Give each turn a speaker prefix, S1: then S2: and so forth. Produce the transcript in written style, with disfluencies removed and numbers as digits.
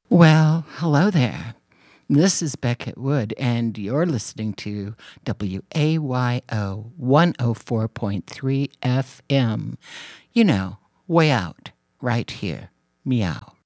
S1: Well, hello there. This is Beckett Wood, and you're listening to WAYO 104.3 FM. You know, way out, right here. Meow.